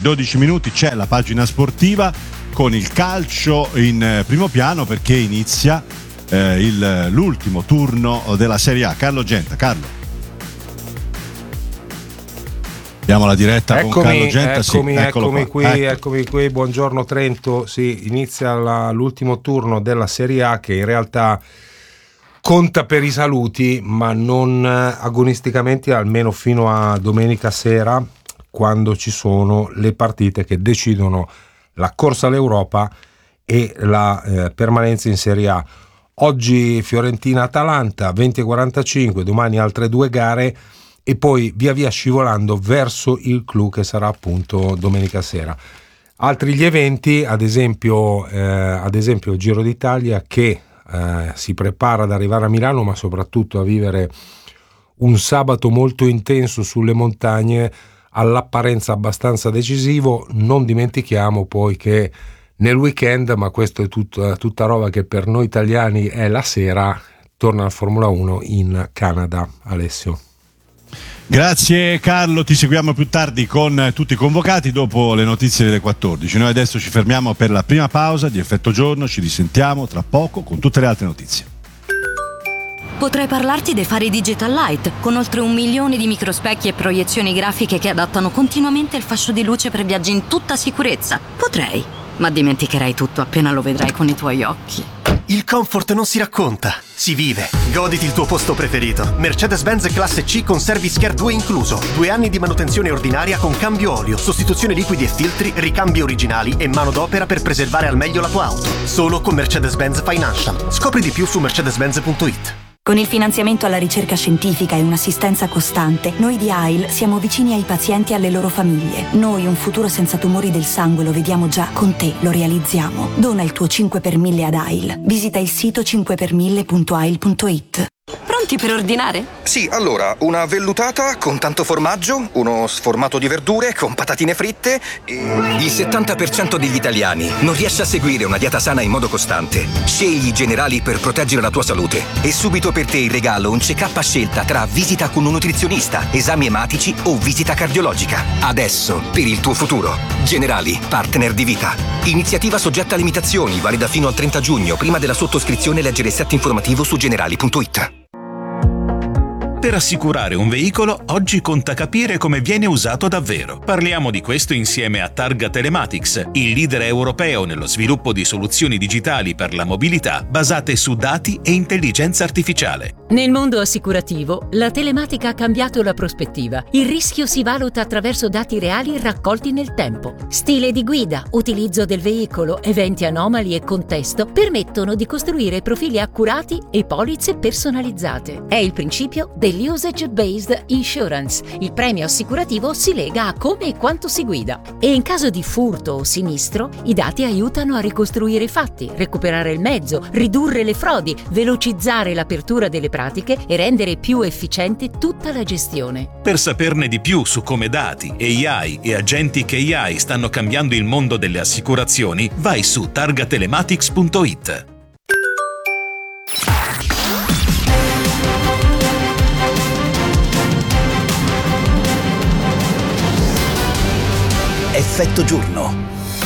12 minuti c'è la pagina sportiva con il calcio in primo piano perché inizia l'ultimo turno della Serie A. Carlo Genta. Carlo. Abbiamo la diretta con Carlo Genta. Eccomi qui, buongiorno Trento. Sì, inizia l'ultimo turno della Serie A che in realtà conta per i saluti, ma non agonisticamente, almeno fino a domenica sera, quando ci sono le partite che decidono la corsa all'Europa e la permanenza in Serie A. Oggi Fiorentina-Atalanta 20:45, domani altre 2 gare e poi via via scivolando verso il clou che sarà appunto domenica sera. Altri gli eventi, ad esempio il Giro d'Italia che si prepara ad arrivare a Milano, ma soprattutto a vivere un sabato molto intenso sulle montagne, all'apparenza abbastanza decisivo. Non dimentichiamo poi che nel weekend, ma questo è tutta roba che per noi italiani è la sera, torna la Formula 1 in Canada. Alessio. Grazie Carlo, ti seguiamo più tardi con tutti i convocati dopo le notizie delle 14. Noi adesso ci fermiamo per la prima pausa di Effetto Giorno, ci risentiamo tra poco con tutte le altre notizie. Potrei parlarti dei fari Digital Light, con oltre 1 milione di microspecchi e proiezioni grafiche che adattano continuamente il fascio di luce per viaggi in tutta sicurezza. Potrei, ma dimenticherai tutto appena lo vedrai con i tuoi occhi. Il comfort non si racconta, si vive. Goditi il tuo posto preferito. Mercedes-Benz Classe C con Service Care 2 incluso. 2 anni di manutenzione ordinaria con cambio olio, sostituzione liquidi e filtri, ricambi originali e manodopera per preservare al meglio la tua auto. Solo con Mercedes-Benz Financial. Scopri di più su mercedes-benz.it. Con il finanziamento alla ricerca scientifica e un'assistenza costante, noi di AIL siamo vicini ai pazienti e alle loro famiglie. Noi un futuro senza tumori del sangue lo vediamo già, con te lo realizziamo. Dona il tuo 5 per 1000 ad AIL. Visita il sito 5per1000.ail.it. Pronti per ordinare? Sì, allora, una vellutata con tanto formaggio, uno sformato di verdure con patatine fritte e... Il 70% degli italiani non riesce a seguire una dieta sana in modo costante. Scegli i Generali per proteggere la tua salute. E subito per te in regalo un check-up a scelta tra visita con un nutrizionista, esami ematici o visita cardiologica. Adesso, per il tuo futuro. Generali, partner di vita. Iniziativa soggetta a limitazioni, valida fino al 30 giugno. Prima della sottoscrizione leggere il set informativo su generali.it. Per assicurare un veicolo, oggi conta capire come viene usato davvero. Parliamo di questo insieme a Targa Telematics, il leader europeo nello sviluppo di soluzioni digitali per la mobilità basate su dati e intelligenza artificiale. Nel mondo assicurativo, la telematica ha cambiato la prospettiva. Il rischio si valuta attraverso dati reali raccolti nel tempo. Stile di guida, utilizzo del veicolo, eventi anomali e contesto permettono di costruire profili accurati e polizze personalizzate. È il principio dell'usage-based insurance. Il premio assicurativo si lega a come e quanto si guida. E in caso di furto o sinistro, i dati aiutano a ricostruire i fatti, recuperare il mezzo, ridurre le frodi, velocizzare l'apertura delle pratiche e rendere più efficiente tutta la gestione. Per saperne di più su come dati, AI e agentic AI stanno cambiando il mondo delle assicurazioni, vai su targatelematics.it. Effetto Giorno.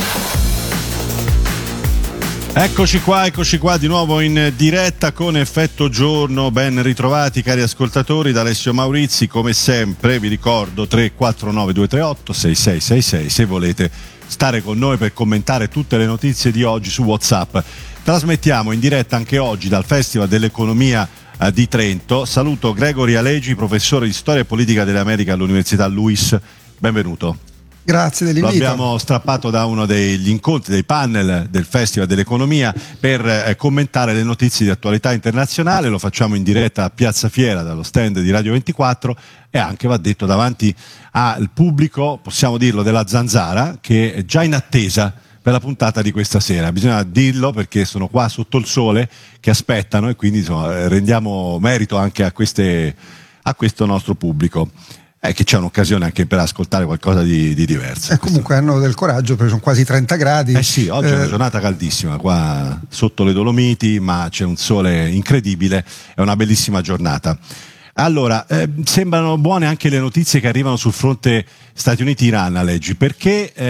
Eccoci qua di nuovo in diretta con Effetto Giorno. Ben ritrovati cari ascoltatori da Alessio Maurizi. Come sempre vi ricordo 349 238 6666 se volete stare con noi per commentare tutte le notizie di oggi su WhatsApp. Trasmettiamo in diretta anche oggi dal Festival dell'Economia di Trento. Saluto Gregory Alegi, professore di Storia e Politica dell'America all'Università LUISS. Benvenuto. Grazie dell'invito. Lo abbiamo strappato da uno degli incontri, dei panel del Festival dell'Economia per commentare le notizie di attualità internazionale. Lo facciamo in diretta a Piazza Fiera dallo stand di Radio 24 e anche, va detto, davanti al pubblico, possiamo dirlo, della Zanzara, che è già in attesa per la puntata di questa sera. Bisogna dirlo perché sono qua sotto il sole che aspettano e quindi insomma, rendiamo merito anche a questo nostro pubblico. Che c'è un'occasione anche per ascoltare qualcosa di diverso. Comunque hanno del coraggio perché sono quasi 30 gradi. Sì, oggi è una giornata caldissima qua sotto le Dolomiti, ma c'è un sole incredibile, è una bellissima giornata. Allora, sembrano buone anche le notizie che arrivano sul fronte Stati Uniti-Iran, Leggi, perché